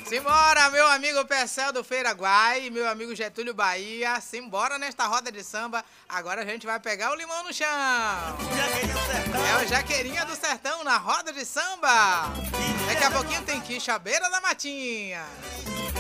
Simbora, meu amigo Pecel do Feiraguai, meu amigo Getúlio Bahia. Simbora nesta roda de samba. Agora a gente vai pegar o limão no chão. É o Jaqueirinha do Sertão na roda de samba. Daqui a pouquinho tem quiche à beira da matinha.